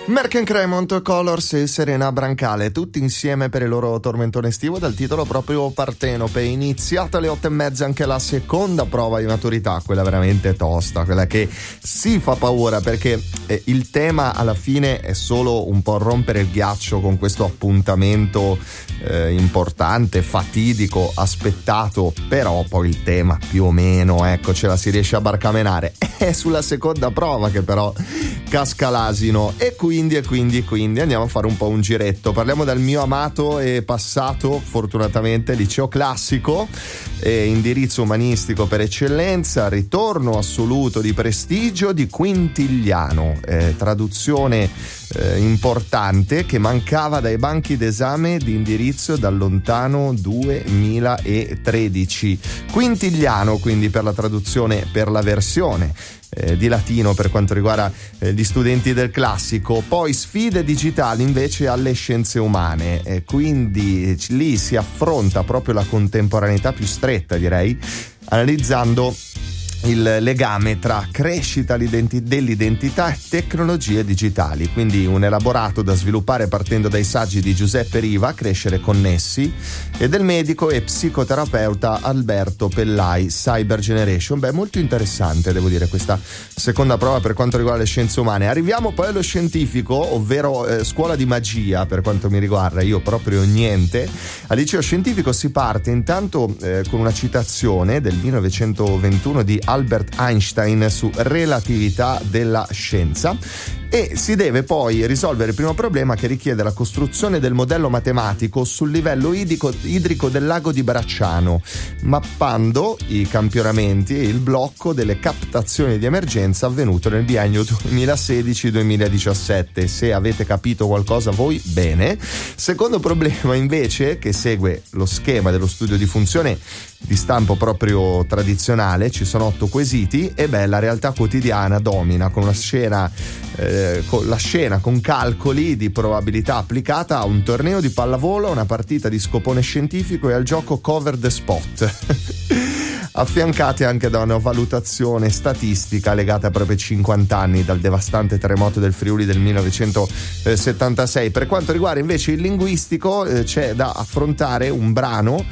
Merck & Cremont, Colors e Serena Brancale, tutti insieme per il loro tormentone estivo dal titolo proprio Partenope. Iniziata alle 8:30 anche la seconda prova di maturità, quella veramente tosta, quella che si fa paura, perché il tema alla fine è solo un po' rompere il ghiaccio con questo appuntamento importante, fatidico, aspettato, però poi il tema più o meno, ecco, ce la si riesce a barcamenare. È sulla seconda prova che però casca l'asino e quindi andiamo a fare un po' un giretto. Parliamo del mio amato e passato, fortunatamente, liceo classico, indirizzo umanistico per eccellenza, ritorno assoluto di prestigio di Quintigliano, traduzione importante che mancava dai banchi d'esame di indirizzo dal lontano 2013. Quintigliano, quindi, per la traduzione, per la versione di latino per quanto riguarda gli studenti del classico. Poi sfide digitali invece alle scienze umane, quindi lì si affronta proprio la contemporaneità più stretta, direi, analizzando il legame tra crescita dell'identità e tecnologie digitali, quindi un elaborato da sviluppare partendo dai saggi di Giuseppe Riva, Crescere connessi, e del medico e psicoterapeuta Alberto Pellai, Cyber Generation. Molto interessante, devo dire, questa seconda prova per quanto riguarda le scienze umane. Arriviamo poi allo scientifico, ovvero scuola di magia per quanto mi riguarda, io proprio niente. Al liceo scientifico si parte intanto con una citazione del 1921 di Albert Einstein su relatività della scienza, e si deve poi risolvere il primo problema, che richiede la costruzione del modello matematico sul livello idrico del lago di Bracciano, mappando i campionamenti e il blocco delle captazioni di emergenza avvenuto nel biennio 2016-2017. Se avete capito qualcosa voi, bene. Secondo problema invece, che segue lo schema dello studio di funzione di stampo proprio tradizionale, ci sono 8 quesiti e la realtà quotidiana domina con una scena con calcoli di probabilità applicata a un torneo di pallavolo, a una partita di scopone scientifico e al gioco Cover the Spot. Affiancate anche da una valutazione statistica legata a proprio 50 anni dal devastante terremoto del Friuli del 1976. Per quanto riguarda invece il linguistico, c'è da affrontare un brano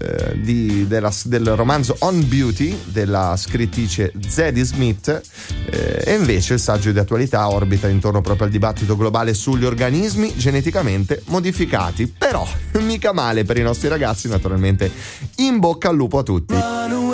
del romanzo On Beauty della scrittrice Zadie Smith, e invece il saggio di attualità orbita intorno proprio al dibattito globale sugli organismi geneticamente modificati. Però mica male per i nostri ragazzi, naturalmente. In bocca al lupo a tutti.